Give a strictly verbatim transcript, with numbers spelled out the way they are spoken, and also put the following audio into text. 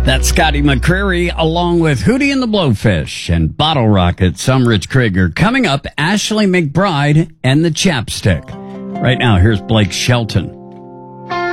That's Scotty McCreery along with Hootie and the Blowfish and Bottle Rockets. I'm Rich Krieger. Coming up, Ashley McBryde and the Chapstick. Right now, here's Blake Shelton.